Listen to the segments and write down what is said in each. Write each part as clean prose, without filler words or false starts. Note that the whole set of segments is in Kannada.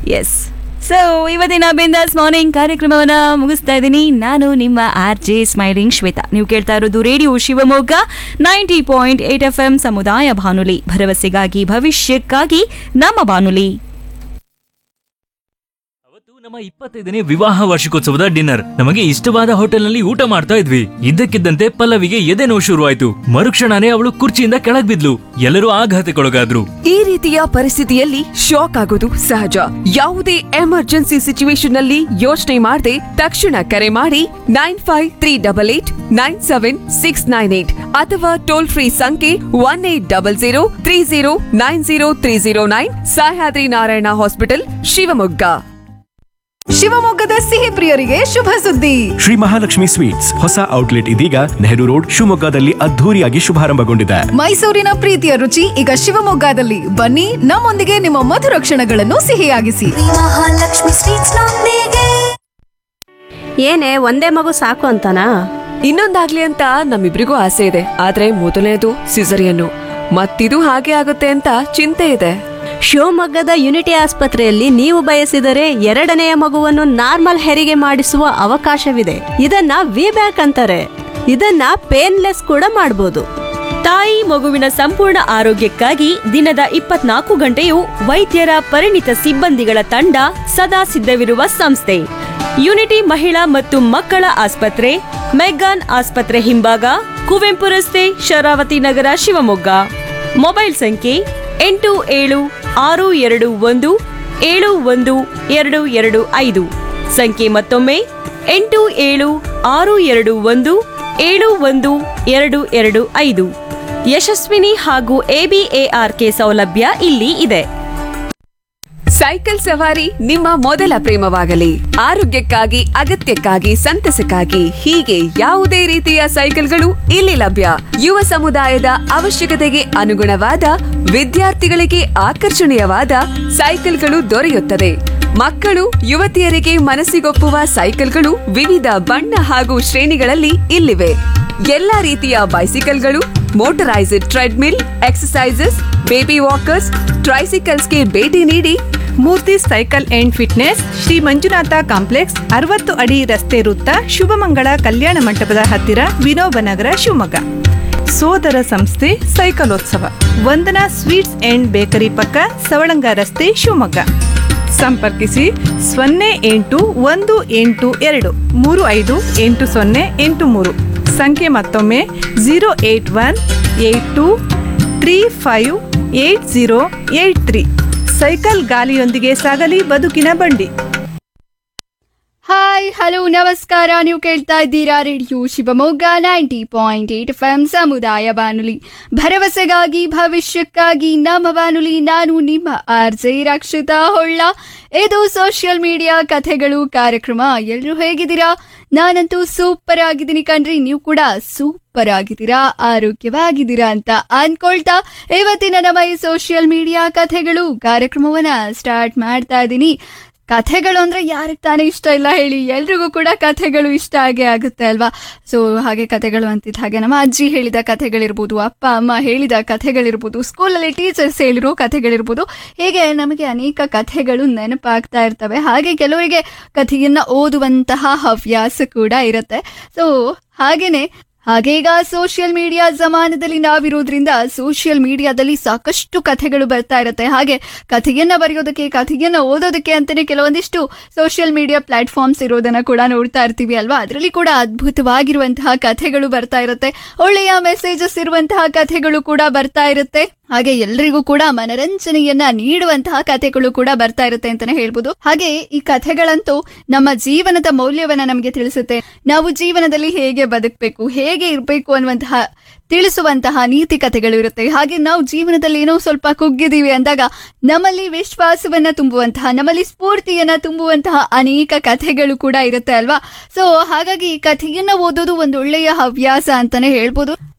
ಎಸ್. ಸೊ ಇವತ್ತಿನ ಬಿಂದಾಸ್ ಮಾರ್ನಿಂಗ್ ಕಾರ್ಯಕ್ರಮವನ್ನ ಮುಗಿಸ್ತಾ ಇದ್ದೀನಿ. ನಾನು ನಿಮ್ಮ RJ ಸ್ಮೈಲಿಂಗ್ ಶ್ವೇತಾ. ನೀವು ಕೇಳ್ತಾ ಇರೋದು ರೇಡಿಯೋ ಶಿವಮೊಗ್ಗ 90.8 FM ಸಮುದಾಯ ಬಾನುಲಿ, ಭರವಸೆಗಾಗಿ ಭವಿಷ್ಯಕ್ಕಾಗಿ ನಮ್ಮ ಬಾನುಲಿ. ನಮ್ಮ 25ನೇ ವಿವಾಹ ವಾರ್ಷಿಕೋತ್ಸವದ ಡಿನ್ನರ್. ನಮಗೆ ಇಷ್ಟವಾದ ಹೋಟೆಲ್ನಲ್ಲಿ ಊಟ ಮಾಡ್ತಾ ಇದ್ವಿ. ಇದ್ದಕ್ಕಿದ್ದಂತೆ ಪಲ್ಲವಿಗೆ ಎದೆ ನೋವು ಶುರುವಾಯ್ತು. ಮರುಕ್ಷಣನೇ ಅವಳು ಕುರ್ಚಿಯಿಂದ ಕೆಳಗ್ ಬಿದ್ಲು. ಎಲ್ಲರೂ ಆಘಾತಕ್ಕೊಳಗಾದ್ರು. ಈ ರೀತಿಯ ಪರಿಸ್ಥಿತಿಯಲ್ಲಿ ಶಾಕ್ ಆಗೋದು ಸಹಜ. ಯಾವುದೇ ಎಮರ್ಜೆನ್ಸಿ ಸಿಚುವೇಶನ್ ನಲ್ಲಿ ಯೋಚನೆ ಮಾಡದೆ ತಕ್ಷಣ ಕರೆ ಮಾಡಿ 9538897698 ಅಥವಾ ಟೋಲ್ ಫ್ರೀ ಸಂಖ್ಯೆ 180030903009 ಸಹ್ಯಾದ್ರಿ ನಾರಾಯಣ ಹಾಸ್ಪಿಟಲ್ ಶಿವಮೊಗ್ಗ. ಶಿವಮೊಗ್ಗದ ಸಿಹಿ ಪ್ರಿಯರಿಗೆ ಶುಭ ಸುದ್ದಿ. ಶ್ರೀ ಮಹಾಲಕ್ಷ್ಮಿ ಸ್ವೀಟ್ಸ್ ಹೊಸ ಔಟ್ಲೆಟ್ ಇದೀಗ ನೆಹರು ರೋಡ್ ಶಿವಮೊಗ್ಗದಲ್ಲಿ ಅದ್ಧೂರಿಯಾಗಿ ಶುಭಾರಂಭಗೊಂಡಿದೆ. ಮೈಸೂರಿನ ಪ್ರೀತಿಯ ರುಚಿ ಈಗ ಶಿವಮೊಗ್ಗದಲ್ಲಿ. ಬನ್ನಿ, ನಮ್ಮೊಂದಿಗೆ ನಿಮ್ಮ ಮಧುರ ಕ್ಷಣಗಳನ್ನು ಸಿಹಿಯಾಗಿಸಿ. ಮಹಾಲಕ್ಷ್ಮಿ ಸ್ವೀಟ್ಸ್ ನೊಂದಿಗೆ. ಏನೇ ಒಂದೇ ಮಗು ಸಾಕು ಅಂತನಾ? ಇನ್ನೊಂದಾಗ್ಲಿ ಅಂತ ನಮ್ಮಿಬ್ರಿಗೂ ಆಸೆ ಇದೆ. ಆದ್ರೆ ಮೊದಲನೇದು ಸಿಸರಿಯನ್ನು, ಮತ್ತಿದು ಹಾಗೆ ಆಗುತ್ತೆ ಅಂತ ಚಿಂತೆ ಇದೆ. ಶಿವಮೊಗ್ಗದ ಯುನಿಟಿ ಆಸ್ಪತ್ರೆಯಲ್ಲಿ ನೀವು ಬಯಸಿದರೆ ಎರಡನೆಯ ಮಗುವನ್ನು ನಾರ್ಮಲ್ ಹೆರಿಗೆ ಮಾಡಿಸುವ ಅವಕಾಶವಿದೆ. ಇದನ್ನ ವಿಬ್ಯಾಕ್ ಅಂತಾರೆ. ಇದನ್ನ ಪೇನ್ಲೆಸ್ ಕೂಡ ಮಾಡಬಹುದು. ತಾಯಿ ಮಗುವಿನ ಸಂಪೂರ್ಣ ಆರೋಗ್ಯಕ್ಕಾಗಿ ದಿನದ 24 ಗಂಟೆಯೂ ವೈದ್ಯರ ಪರಿಣಿತ ಸಿಬ್ಬಂದಿಗಳ ತಂಡ ಸದಾ ಸಿದ್ಧವಿರುವ ಸಂಸ್ಥೆ ಯುನಿಟಿ ಮಹಿಳಾ ಮತ್ತು ಮಕ್ಕಳ ಆಸ್ಪತ್ರೆ, ಮೆಗ್ಗಾನ್ ಆಸ್ಪತ್ರೆ ಹಿಂಭಾಗ, ಕುವೆಂಪು ರಸ್ತೆ, ಶರಾವತಿ ನಗರ, ಶಿವಮೊಗ್ಗ. ಮೊಬೈಲ್ ಸಂಖ್ಯೆ 8761712225. ಸಂಖ್ಯೆ ಮತ್ತೊಮ್ಮೆ 8761712225. ಯಶಸ್ವಿನಿ ಹಾಗೂ ABARK ಸೌಲಭ್ಯ ಇಲ್ಲಿ ಇದೆ. ಸೈಕಲ್ ಸವಾರಿ ನಿಮ್ಮ ಮೊದಲ ಪ್ರೇಮವಾಗಲಿ. ಆರೋಗ್ಯಕ್ಕಾಗಿ, ಅಗತ್ಯಕ್ಕಾಗಿ, ಸಂತಸಕ್ಕಾಗಿ ಹೀಗೆ ಯಾವುದೇ ರೀತಿಯ ಸೈಕಲ್ಗಳು ಇಲ್ಲಿ ಲಭ್ಯ. ಯುವ ಸಮುದಾಯದ ಅವಶ್ಯಕತೆಗೆ ಅನುಗುಣವಾದ, ವಿದ್ಯಾರ್ಥಿಗಳಿಗೆ ಆಕರ್ಷಣೀಯವಾದ ಸೈಕಲ್ಗಳು ದೊರೆಯುತ್ತದೆ. ಮಕ್ಕಳು, ಯುವತಿಯರಿಗೆ ಮನಸ್ಸಿಗೊಪ್ಪುವ ಸೈಕಲ್ಗಳು ವಿವಿಧ ಬಣ್ಣ ಹಾಗೂ ಶ್ರೇಣಿಗಳಲ್ಲಿ ಇಲ್ಲಿವೆ. ಎಲ್ಲಾ ರೀತಿಯ ಬೈಸಿಕಲ್ಗಳು, motorised treadmill, exercises, baby walkers, ಟ್ರೈಸಿಕಲ್ಸ್ಗೆ ಭೇಟಿ ನೀಡಿ. ಮೂರ್ತಿ cycle and fitness, Shri Manjunatha complex, 60 ಅಡಿ ರಸ್ತೆ ವೃತ್ತ, ಶುಭಮಂಗಳ ಕಲ್ಯಾಣ ಮಂಟಪದ ಹತ್ತಿರ, ವಿನೋಬನಗರ, ಶಿವಮೊಗ್ಗ. ಸೋದರ ಸಂಸ್ಥೆ ಸೈಕಲೋತ್ಸವ, ವಂದನಾ ಸ್ವೀಟ್ಸ್ ಅಂಡ್ ಬೇಕರಿ ಪಕ್ಕ, ಸವಳಂಗ ರಸ್ತೆ, ಶಿವಮೊಗ್ಗ. ಸಂಪರ್ಕಿಸಿ 0818235808 ಸಂಖ್ಯೆ ಮತ್ತೊಮ್ಮೆ 08182358083. ಸೈಕಲ್ ಗಾಲಿಯೊಂದಿಗೆ ಸಾಗಲಿ ಬದುಕಿನ ಬಂಡಿ. ಹಾಯ್, ಹಲೋ, ನಮಸ್ಕಾರ. ನೀವು ಕೇಳ್ತಾ ಇದ್ದೀರಾ ರೇಡಿಯೋ ಶಿವಮೊಗ್ಗ 90.8 FM ಸಮುದಾಯ ಬಾನುಲಿ, ಭರವಸೆಗಾಗಿ ಭವಿಷ್ಯಕ್ಕಾಗಿ ನಮ್ಮ ಬಾನುಲಿ. ನಾನು ನಿಮ್ಮ RJ ರಕ್ಷಿತಾ ಹೊಳ್ಳ. ಇದು ಸೋಷಿಯಲ್ ಮೀಡಿಯಾ ಕಥೆಗಳು ಕಾರ್ಯಕ್ರಮ. ಎಲ್ಲರೂ ಹೇಗಿದ್ದೀರಾ? ನಾನಂತೂ ಸೂಪರ್ ಆಗಿದ್ದೀನಿ ಕಣ್ರಿ. ನೀವು ಕೂಡ ಸೂಪರ್ ಆಗಿದ್ದೀರಾ, ಆರೋಗ್ಯವಾಗಿದ್ದೀರಾ ಅಂತ ಅನ್ಕೊಳ್ತಾ ಇವತ್ತಿನ ನಮ್ಮ ಈ ಸೋಷಿಯಲ್ ಮೀಡಿಯಾ ಕಥೆಗಳು ಕಾರ್ಯಕ್ರಮವನ್ನ ಸ್ಟಾರ್ಟ್ ಮಾಡ್ತಾ ಇದ್ದೀನಿ. ಕಥೆಗಳು ಅಂದ್ರೆ ಯಾರಿಗೆ ತಾನೇ ಇಷ್ಟ ಇಲ್ಲ ಹೇಳಿ? ಎಲ್ರಿಗೂ ಕೂಡ ಕಥೆಗಳು ಇಷ್ಟ ಆಗೇ ಆಗುತ್ತೆ ಅಲ್ವಾ? ಸೊ ಹಾಗೆ ಕಥೆಗಳು ಅಂತಿದ್ದ ಹಾಗೆ ನಮ್ಮ ಅಜ್ಜಿ ಹೇಳಿದ ಕಥೆಗಳಿರ್ಬೋದು, ಅಪ್ಪ ಅಮ್ಮ ಹೇಳಿದ ಕಥೆಗಳಿರ್ಬೋದು, ಸ್ಕೂಲಲ್ಲಿ ಟೀಚರ್ಸ್ ಹೇಳಿರೋ ಕಥೆಗಳಿರ್ಬೋದು, ಹೀಗೆ ನಮಗೆ ಅನೇಕ ಕಥೆಗಳು ನೆನಪಾಗ್ತಾ ಇರ್ತವೆ. ಹಾಗೆ ಕೆಲವರಿಗೆ ಕಥೆಯನ್ನ ಓದುವಂತಹ ಹವ್ಯಾಸ ಕೂಡ ಇರುತ್ತೆ. ಸೊ ಹಾಗೆ ಈಗ ಸೋಷಿಯಲ್ ಮೀಡಿಯಾ ಜಮಾನದಲ್ಲಿ ನಾವಿರೋದ್ರಿಂದ ಸೋಷಿಯಲ್ ಮೀಡಿಯಾದಲ್ಲಿ ಸಾಕಷ್ಟು ಕಥೆಗಳು ಬರ್ತಾ ಇರುತ್ತೆ. ಹಾಗೆ ಕಥೆಯನ್ನ ಬರೆಯೋದಕ್ಕೆ, ಕಥೆಯನ್ನ ಓದೋದಕ್ಕೆ ಅಂತಾನೆ ಕೆಲವೊಂದಿಷ್ಟು ಸೋಷಿಯಲ್ ಮೀಡಿಯಾ ಪ್ಲಾಟ್ಫಾರ್ಮ್ಸ್ ಇರೋದನ್ನ ಕೂಡ ನೋಡ್ತಾ ಇರ್ತೀವಿ ಅಲ್ವಾ? ಅದರಲ್ಲಿ ಕೂಡ ಅದ್ಭುತವಾಗಿರುವಂತಹ ಕಥೆಗಳು ಬರ್ತಾ ಇರುತ್ತೆ, ಒಳ್ಳೆಯ ಮೆಸೇಜಸ್ ಇರುವಂತಹ ಕಥೆಗಳು ಕೂಡ ಬರ್ತಾ ಇರುತ್ತೆ. ಹಾಗೆ ಎಲ್ರಿಗೂ ಕೂಡ ಮನರಂಜನೆಯನ್ನ ನೀಡುವಂತಹ ಕಥೆಗಳು ಕೂಡ ಬರ್ತಾ ಇರುತ್ತೆ ಅಂತಾನೆ ಹೇಳ್ಬೋದು. ಹಾಗೆ ಈ ಕಥೆಗಳಂತೂ ನಮ್ಮ ಜೀವನದ ಮೌಲ್ಯವನ್ನ ನಮಗೆ ತಿಳಿಸುತ್ತೆ. ನಾವು ಜೀವನದಲ್ಲಿ ಹೇಗೆ ಬದುಕಬೇಕು, ಹೇಗೆ ಇರಬೇಕು ಅನ್ನುವಂತಹ ತಿಳಿಸುವಂತಹ ನೀತಿ ಕಥೆಗಳು ಇರುತ್ತೆ. ಹಾಗೆ ನಾವು ಜೀವನದಲ್ಲಿ ಏನೋ ಸ್ವಲ್ಪ ಕುಗ್ಗಿದೀವಿ ಅಂದಾಗ ನಮ್ಮಲ್ಲಿ ವಿಶ್ವಾಸವನ್ನ ತುಂಬುವಂತಹ, ನಮ್ಮಲ್ಲಿ ಸ್ಫೂರ್ತಿಯನ್ನ ತುಂಬುವಂತಹ ಅನೇಕ ಕಥೆಗಳು ಕೂಡ ಇರುತ್ತೆ ಅಲ್ವಾ? ಸೊ ಹಾಗಾಗಿ ಕಥೆಯನ್ನ ಓದೋದು ಒಂದು ಒಳ್ಳೆಯ ಹವ್ಯಾಸ ಅಂತಾನೆ ಹೇಳ್ಬೋದು.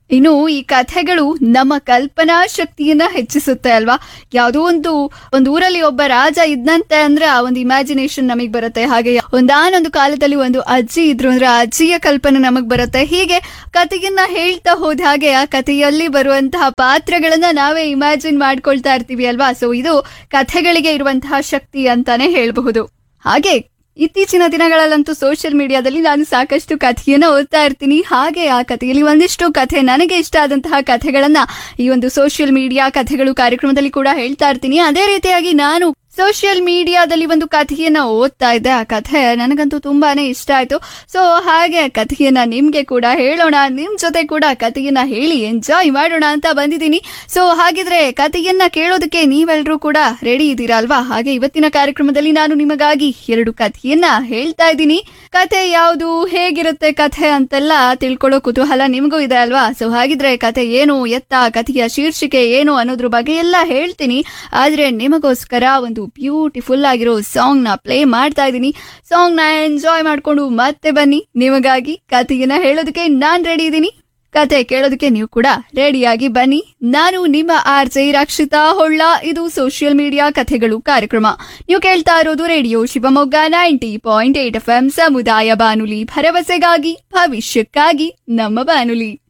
ಇನ್ನು ಈ ಕಥೆಗಳು ನಮ್ಮ ಕಲ್ಪನಾ ಶಕ್ತಿಯನ್ನ ಹೆಚ್ಚಿಸುತ್ತೆ ಅಲ್ವಾ. ಯಾವುದೋ ಒಂದು ಊರಲ್ಲಿ ಒಬ್ಬ ರಾಜ ಇದ್ನಂತೆ ಅಂದ್ರೆ ಆ ಒಂದು ಇಮ್ಯಾಜಿನೇಷನ್ ನಮಗ್ ಬರುತ್ತೆ. ಹಾಗೆ ಒಂದಾನೊಂದು ಕಾಲದಲ್ಲಿ ಒಂದು ಅಜ್ಜಿ ಇದ್ರು ಅಂದ್ರೆ ಆ ಅಜ್ಜಿಯ ಕಲ್ಪನೆ ನಮಗ್ ಬರುತ್ತೆ. ಹೀಗೆ ಕಥೆಯನ್ನ ಹೇಳ್ತಾ ಹೋದ ಹಾಗೆ ಆ ಕಥೆಯಲ್ಲಿ ಬರುವಂತಹ ಪಾತ್ರಗಳನ್ನ ನಾವೇ ಇಮ್ಯಾಜಿನ್ ಮಾಡ್ಕೊಳ್ತಾ ಇರ್ತೀವಿ ಅಲ್ವಾ. ಸೊ ಇದು ಕಥೆಗಳಿಗೆ ಇರುವಂತಹ ಶಕ್ತಿ ಅಂತಾನೆ ಹೇಳಬಹುದು. ಹಾಗೆ ಇತ್ತೀಚಿನ ದಿನಗಳಲ್ಲಂತೂ ಸೋಷಿಯಲ್ ಮೀಡಿಯಾದಲ್ಲಿ ನಾನು ಸಾಕಷ್ಟು ಕಥೆಯನ್ನ ಓದ್ತಾ ಇರ್ತೀನಿ. ಹಾಗೆ ಆ ಕಥೆಯಲ್ಲಿ ಒಂದಿಷ್ಟು ಕಥೆ ನನಗೆ ಇಷ್ಟ ಆದಂತಹ ಕಥೆಗಳನ್ನ ಈ ಒಂದು ಸೋಷಿಯಲ್ ಮೀಡಿಯಾ ಕಥೆಗಳು ಕಾರ್ಯಕ್ರಮದಲ್ಲಿ ಕೂಡ ಹೇಳ್ತಾ ಇರ್ತೀನಿ. ಅದೇ ರೀತಿಯಾಗಿ ನಾನು ಸೋಷಿಯಲ್ ಮೀಡಿಯಾದಲ್ಲಿ ಒಂದು ಕಥೆಯನ್ನ ಓದ್ತಾ ಇದ್ದೆ. ಆ ಕಥೆ ನನಗಂತೂ ತುಂಬಾನೇ ಇಷ್ಟ ಆಯ್ತು. ಸೊ ಹಾಗೆ ಕಥೆಯನ್ನ ನಿಮ್ಗೆ ಕೂಡ ಹೇಳೋಣ, ನಿಮ್ ಜೊತೆ ಕೂಡ ಕಥೆಯನ್ನ ಹೇಳಿ ಎಂಜಾಯ್ ಮಾಡೋಣ ಅಂತ ಬಂದಿದ್ದೀನಿ. ಸೊ ಹಾಗಿದ್ರೆ ಕಥೆಯನ್ನ ಕೇಳೋದಕ್ಕೆ ನೀವೆಲ್ಲರೂ ಕೂಡ ರೆಡಿ ಇದ್ದೀರಾ ಅಲ್ವಾ. ಹಾಗೆ ಇವತ್ತಿನ ಕಾರ್ಯಕ್ರಮದಲ್ಲಿ ನಾನು ನಿಮಗಾಗಿ 2 ಕಥೆಯನ್ನ ಹೇಳ್ತಾ ಇದ್ದೀನಿ. ಕಥೆ ಯಾವುದು, ಹೇಗಿರುತ್ತೆ ಕಥೆ ಅಂತೆಲ್ಲ ತಿಳ್ಕೊಳ್ಳೋ ಕುತೂಹಲ ನಿಮಗೂ ಇದೆ ಅಲ್ವಾ. ಸೊ ಹಾಗಿದ್ರೆ ಕಥೆ ಏನು ಎತ್ತ, ಕಥೆಯ ಶೀರ್ಷಿಕೆ ಏನು ಅನ್ನೋದ್ರ ಬಗ್ಗೆ ಎಲ್ಲ ಹೇಳ್ತೀನಿ. ಆದ್ರೆ ನಿಮಗೋಸ್ಕರ ಒಂದು ಬ್ಯೂಟಿಫುಲ್ ಆಗಿರೋ ಸಾಂಗ್ ನ ಪ್ಲೇ ಮಾಡ್ತಾ ಇದ್ದೀನಿ. ಸಾಂಗ್ ನ ಎಂಜಾಯ್ ಮಾಡ್ಕೊಂಡು ಮತ್ತೆ ಬನ್ನಿ. ನಿಮಗಾಗಿ ಕಥೆಯನ್ನ ಹೇಳೋದಕ್ಕೆ ನಾನ್ ರೆಡಿ ಇದ್ದೀನಿ. ಕತೆ ಕೇಳೋದಕ್ಕೆ ನೀವು ಕೂಡ ರೆಡಿಯಾಗಿ ಬನ್ನಿ. ನಾನು ನಿಮ್ಮ RJ ರಕ್ಷಿತಾ ಹೊಳ್ಳ. ಇದು ಸೋಷಿಯಲ್ ಮೀಡಿಯಾ ಕಥೆಗಳು ಕಾರ್ಯಕ್ರಮ. ನೀವು ಕೇಳ್ತಾ ಇರೋದು ರೇಡಿಯೋ ಶಿವಮೊಗ್ಗ 90.8 FM ಸಮುದಾಯ ಬಾನುಲಿ, ಭರವಸೆಗಾಗಿ ಭವಿಷ್ಯಕ್ಕಾಗಿ ನಮ್ಮ ಬಾನುಲಿ.